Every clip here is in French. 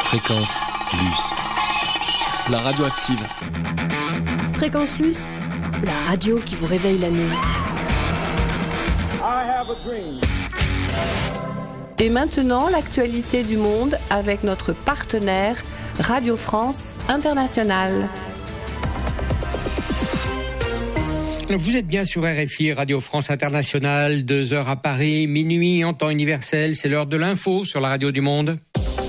Fréquence Luce. La radio active. Fréquence Luce, la radio qui vous réveille la nuit. Et maintenant, l'actualité du monde avec notre partenaire Radio France Internationale. Vous êtes bien sur RFI, Radio France Internationale, 2h à Paris, minuit en temps universel, c'est l'heure de l'info sur la radio du monde.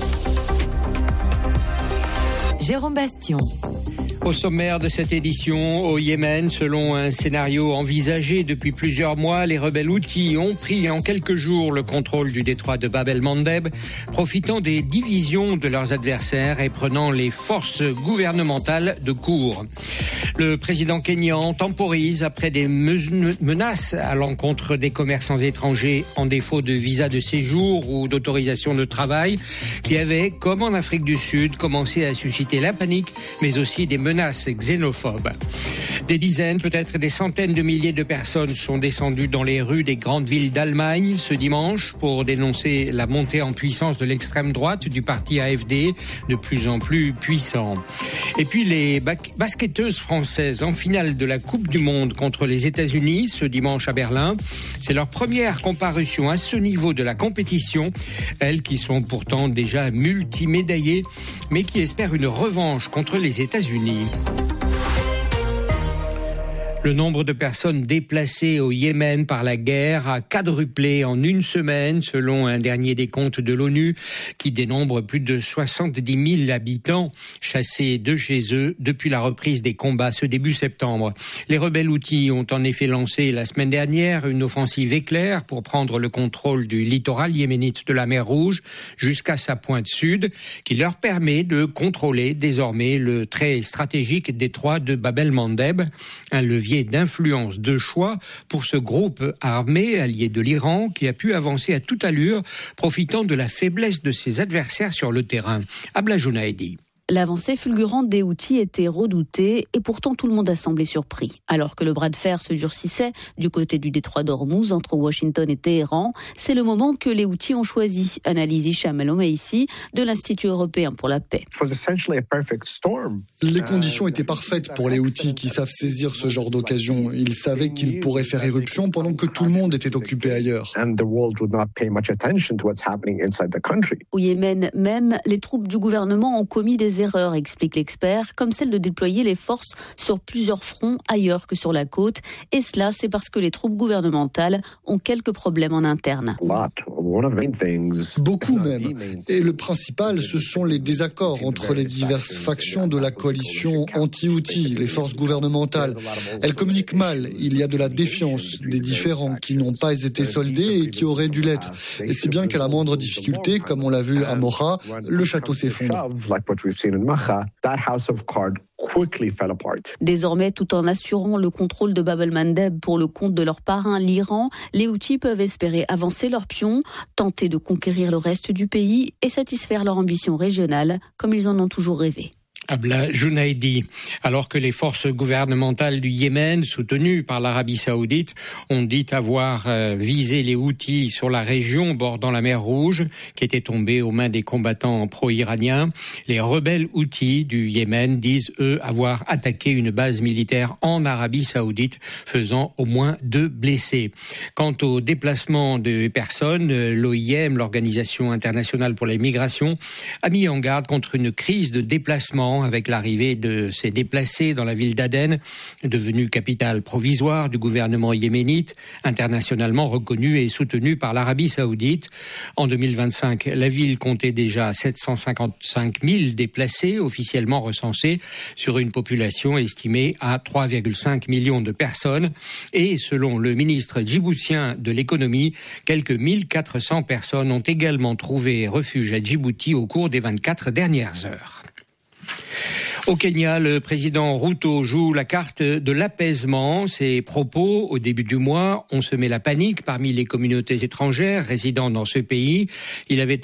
Jérôme Bastion. Au sommaire de cette édition, au Yémen, selon un scénario envisagé depuis plusieurs mois, les rebelles houthis ont pris en quelques jours le contrôle du détroit de Bab el-Mandeb, profitant des divisions de leurs adversaires et prenant les forces gouvernementales de court. Le président kényan temporise après des menaces à l'encontre des commerçants étrangers en défaut de visa de séjour ou d'autorisation de travail, qui avaient, comme en Afrique du Sud, commencé à susciter la panique, mais aussi des menaces xénophobes. Des dizaines, peut-être des centaines de milliers de personnes sont descendues dans les rues des grandes villes d'Allemagne ce dimanche pour dénoncer la montée en puissance de l'extrême droite du parti AfD, de plus en plus puissant. Et puis les basketteuses françaises en finale de la Coupe du Monde contre les États-Unis ce dimanche à Berlin. C'est leur première comparution à ce niveau de la compétition. Elles qui sont pourtant déjà multimédaillées, mais qui espèrent une revanche contre les États-Unis. Le nombre de personnes déplacées au Yémen par la guerre a quadruplé en une semaine, selon un dernier décompte de l'ONU, qui dénombre plus de 70 000 habitants chassés de chez eux depuis la reprise des combats ce début septembre. Les rebelles houthis ont en effet lancé la semaine dernière une offensive éclair pour prendre le contrôle du littoral yéménite de la mer Rouge jusqu'à sa pointe sud, qui leur permet de contrôler désormais le très stratégique détroit de Bab el-Mandeb, un levier d'influence de choix pour ce groupe armé allié de l'Iran qui a pu avancer à toute allure, profitant de la faiblesse de ses adversaires sur le terrain. Abla Jounaidi. L'avancée fulgurante des Houthis était redoutée et pourtant tout le monde a semblé surpris. Alors que le bras de fer se durcissait du côté du détroit d'Ormuz entre Washington et Téhéran, c'est le moment que les Houthis ont choisi, analyse Hicham El-Omaïsi de l'Institut européen pour la paix. Les conditions étaient parfaites pour les Houthis qui savent saisir ce genre d'occasion. Ils savaient qu'ils pourraient faire éruption pendant que tout le monde était occupé ailleurs. Au Yémen même, les troupes du gouvernement ont commis des erreurs, explique l'expert, comme celle de déployer les forces sur plusieurs fronts ailleurs que sur la côte. Et cela, c'est parce que les troupes gouvernementales ont quelques problèmes en interne. Beaucoup même. Et le principal, ce sont les désaccords entre les diverses factions de la coalition anti-Houthi, les forces gouvernementales. Elles communiquent mal. Il y a de la défiance, des différends qui n'ont pas été soldés et qui auraient dû l'être. Et si bien qu'à la moindre difficulté, comme on l'a vu à Moha, le château s'effondre. Désormais, tout en assurant le contrôle de Bab el-Mandeb pour le compte de leur parrain, l'Iran, les Houthis peuvent espérer avancer leurs pions, tenter de conquérir le reste du pays et satisfaire leur ambition régionale, comme ils en ont toujours rêvé. Abla Jounaidi. Alors que les forces gouvernementales du Yémen, soutenues par l'Arabie Saoudite, ont dit avoir visé les Houthis sur la région bordant la mer Rouge, qui était tombée aux mains des combattants pro-iraniens, les rebelles Houthis du Yémen disent, eux, avoir attaqué une base militaire en Arabie Saoudite, faisant au moins 2 blessés. Quant au déplacement de personnes, l'OIM, l'Organisation internationale pour les migrations, a mis en garde contre une crise de déplacement avec l'arrivée de ces déplacés dans la ville d'Aden, devenue capitale provisoire du gouvernement yéménite, internationalement reconnue et soutenue par l'Arabie Saoudite. En 2025, la ville comptait déjà 755 000 déplacés officiellement recensés sur une population estimée à 3,5 millions de personnes. Et selon le ministre djiboutien de l'économie, quelques 1400 personnes ont également trouvé refuge à Djibouti au cours des 24 dernières heures. Au Kenya, le président Ruto joue la carte de l'apaisement. Ses propos, au début du mois, ont semé la panique parmi les communautés étrangères résidant dans ce pays. Il avait